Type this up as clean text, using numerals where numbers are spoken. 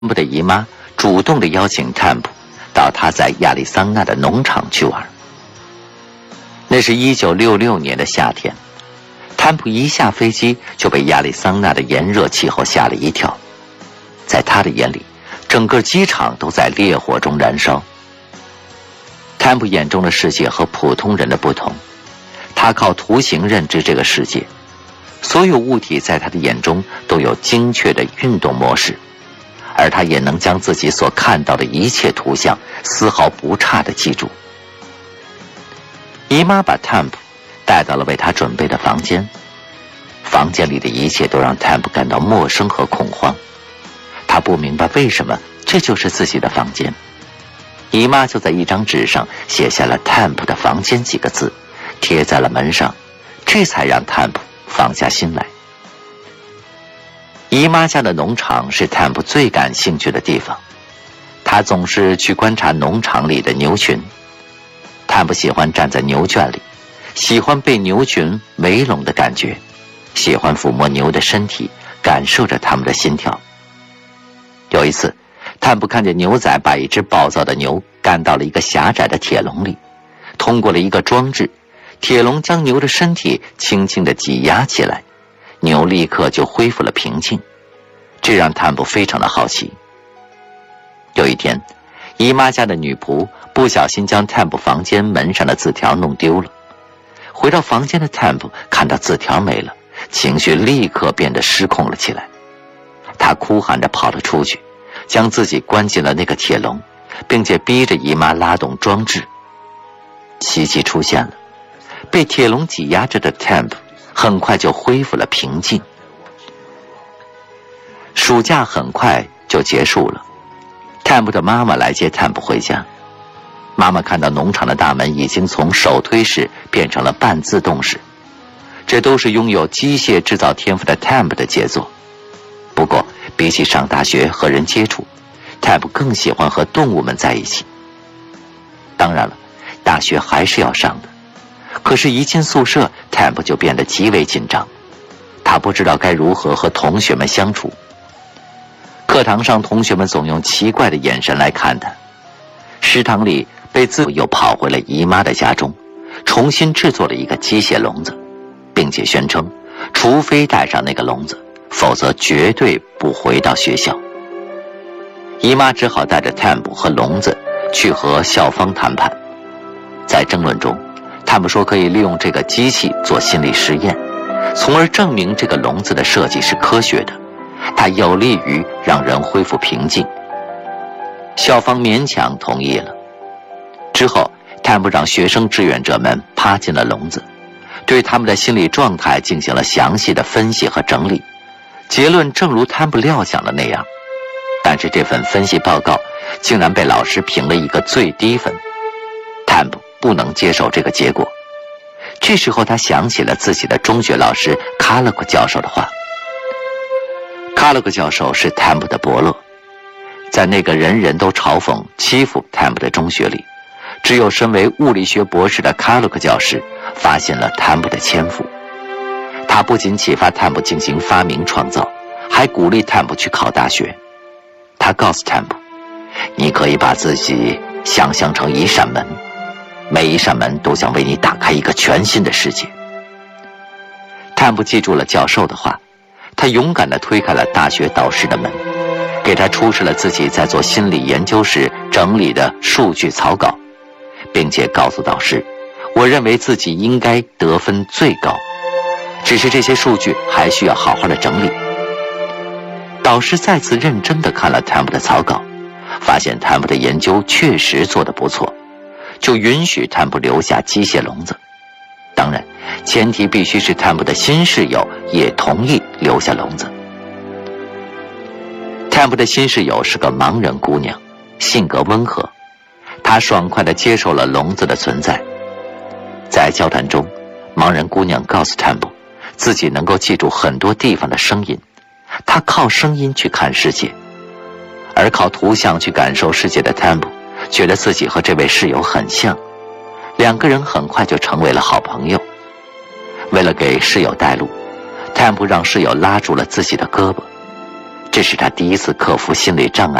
布的姨妈主动地邀请汤普到他在亚利桑那的农场去玩。那是1966年的夏天，汤普一下飞机就被亚利桑那的炎热气候吓了一跳。在他的眼里，整个机场都在烈火中燃烧。汤普眼中的世界和普通人的不同，他靠图形认知这个世界，所有物体在他的眼中都有精确的运动模式，而他也能将自己所看到的一切图像丝毫不差地记住。姨妈把汤普带到了为他准备的房间，房间里的一切都让汤普感到陌生和恐慌。他不明白为什么这就是自己的房间。姨妈就在一张纸上写下了汤普的房间几个字，贴在了门上，这才让汤普放下心来。姨妈家的农场是汤普最感兴趣的地方，他总是去观察农场里的牛群。汤普喜欢站在牛圈里，喜欢被牛群围拢的感觉，喜欢抚摸牛的身体，感受着它们的心跳。有一次，汤普看见牛仔把一只暴躁的牛赶到了一个狭窄的铁笼里，通过了一个装置，铁笼将牛的身体轻轻地挤压起来，牛立刻就恢复了平静。这让汤普非常的好奇。有一天，姨妈家的女仆不小心将汤普房间门上的字条弄丢了。回到房间的汤普看到字条没了，情绪立刻变得失控了起来。他哭喊着跑了出去，将自己关进了那个铁笼，并且逼着姨妈拉动装置。奇迹出现了，被铁笼挤压着的汤普很快就恢复了平静。暑假很快就结束了，汤普的妈妈来接汤普回家。妈妈看到农场的大门已经从手推式变成了半自动式，这都是拥有机械制造天赋的汤普的杰作。不过比起上大学和人接触，汤普更喜欢和动物们在一起。当然了，大学还是要上的，可是一进宿舍，汤普就变得极为紧张。他不知道该如何和同学们相处。课堂上，同学们总用奇怪的眼神来看他。食堂里，贝兹又跑回了姨妈的家中，重新制作了一个机械笼子，并且宣称，除非带上那个笼子，否则绝对不回到学校。姨妈只好带着汤普和笼子去和校方谈判。在争论中，他们说可以利用这个机器做心理实验，从而证明这个笼子的设计是科学的，它有利于让人恢复平静。校方勉强同意了。之后，汤普让学生志愿者们趴进了笼子，对他们的心理状态进行了详细的分析和整理。结论正如汤普料想的那样，但是这份分析报告竟然被老师评了一个最低分。汤普不能接受这个结果。这时候他想起了自己的中学老师卡勒克教授的话。卡勒克教授是汤普的伯乐，在那个人人都嘲讽欺负汤普的中学里，只有身为物理学博士的卡勒克教师发现了汤普的天赋。他不仅启发汤普进行发明创造，还鼓励汤普去考大学。他告诉汤普，你可以把自己想象成一扇门，每一扇门都将为你打开一个全新的世界。汤普记住了教授的话，他勇敢地推开了大学导师的门，给他出示了自己在做心理研究时整理的数据草稿，并且告诉导师，我认为自己应该得分最高，只是这些数据还需要好好的整理。导师再次认真地看了汤普的草稿，发现汤普的研究确实做得不错，就允许汤普留下机械笼子。当然，前提必须是汤普的新室友也同意留下笼子。汤普的新室友是个盲人姑娘，性格温和，她爽快地接受了笼子的存在。在交谈中，盲人姑娘告诉汤普，自己能够记住很多地方的声音，她靠声音去看世界。而靠图像去感受世界的汤普觉得自己和这位室友很像，两个人很快就成为了好朋友。为了给室友带路，汤普让室友拉住了自己的胳膊。 这是他第一次克服心理障碍